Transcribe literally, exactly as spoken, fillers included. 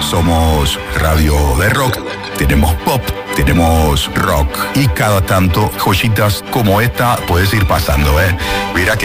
Somos radio de rock, tenemos pop, tenemos rock y cada tanto joyitas como esta puedes ir pasando, ¿eh? Mira que